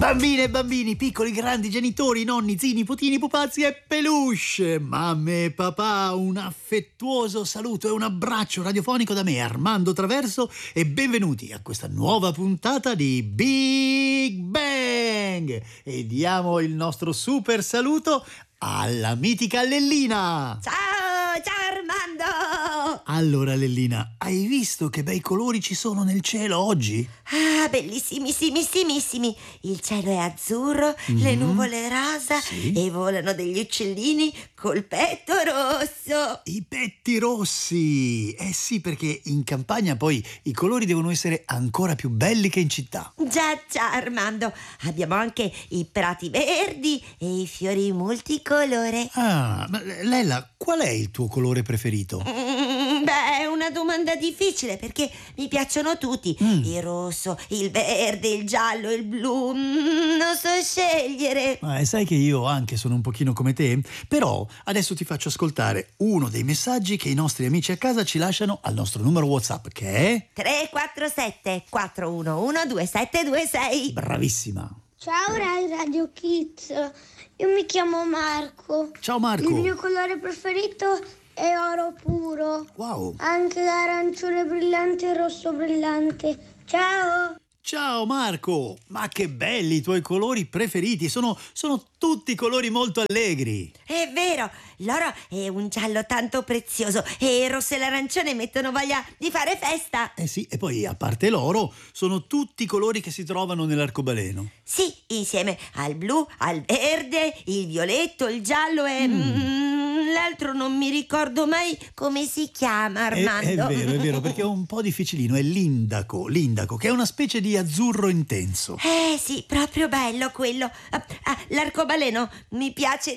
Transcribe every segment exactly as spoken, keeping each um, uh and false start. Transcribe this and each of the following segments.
Bambine e bambini, piccoli, grandi, genitori, nonni, zii, nipotini, pupazzi e peluche, mamme e papà, un affettuoso saluto e un abbraccio radiofonico da me, Armando Traverso, e benvenuti a questa nuova puntata di Big Bang. E diamo il nostro super saluto alla mitica Lellina. Ciao, ciao Armando! Allora Lellina, hai visto che bei colori ci sono nel cielo oggi? Ah, bellissimissimissimi. Il cielo è azzurro, mm-hmm. le nuvole rosa, sì. E volano degli uccellini col petto rosso. I petti rossi! Eh sì, perché in campagna poi i colori devono essere ancora più belli che in città. Già, già Armando, abbiamo anche i prati verdi e i fiori multicolore. Ah, ma Lella, qual è il tuo colore preferito? Mm, beh, è una domanda difficile perché mi piacciono tutti. Mm. Il rosso, il verde, il giallo, il blu. Mm, non so scegliere. Ma eh, sai che io anche sono un pochino come te? Però adesso ti faccio ascoltare uno dei messaggi che i nostri amici a casa ci lasciano al nostro numero WhatsApp, che è tre quattro sette quattro uno uno due sette due sei. Bravissima. Ciao Rai Radio Kids, io mi chiamo Marco. Ciao Marco. Il mio colore preferito è oro puro. Wow. Anche arancione brillante e rosso brillante. Ciao. Ciao Marco, ma che belli i tuoi colori preferiti, sono, sono tutti colori molto allegri. È vero, l'oro è un giallo tanto prezioso e il rosso e l'arancione mettono voglia di fare festa. Eh sì, e poi a parte l'oro, sono tutti colori che si trovano nell'arcobaleno. Sì, insieme al blu, al verde, il violetto, il giallo e... Mm. Mm, l'altro non mi ricordo mai come si chiama, Armando. È, è vero, è vero, perché è un po' difficilino, è l'indaco, l'indaco, che è una specie di azzurro intenso. Eh sì, proprio bello quello. Ah, ah, l'arcobaleno mi piace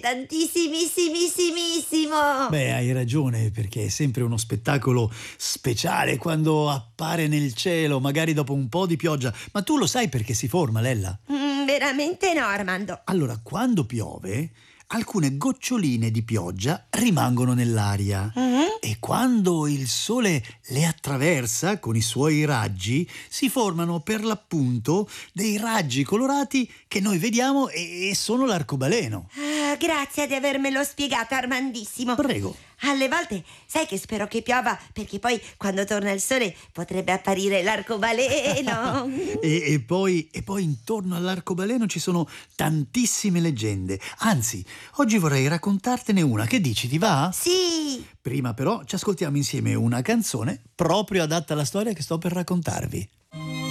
tantissimissimissimo. Beh, hai ragione, perché è sempre uno spettacolo speciale quando appare nel cielo, magari dopo un po' di pioggia. Ma tu lo sai perché si forma, Lella? Mm, veramente no, Armando. Allora, quando piove, alcune goccioline di pioggia rimangono nell'aria, uh-huh. e quando il sole le attraversa con i suoi raggi si formano per l'appunto dei raggi colorati che noi vediamo e sono l'arcobaleno. Ah, grazie di avermelo spiegato, Armandissimo. Prego. Alle volte sai che spero che piova perché poi quando torna il sole potrebbe apparire l'arcobaleno. e, e, poi, e poi intorno all'arcobaleno ci sono tantissime leggende. Anzi, oggi vorrei raccontartene una. Che dici, ti va? Sì. Prima però ci ascoltiamo insieme una canzone proprio adatta alla storia che sto per raccontarvi.